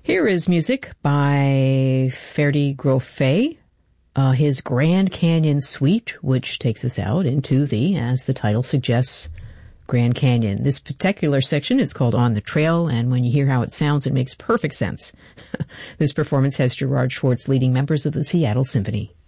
Here is music by Ferdi Grofé, his Grand Canyon Suite, which takes us out into the, as the title suggests, Grand Canyon. This particular section is called On the Trail, and when you hear how it sounds, it makes perfect sense. This performance has Gerard Schwartz leading members of the Seattle Symphony.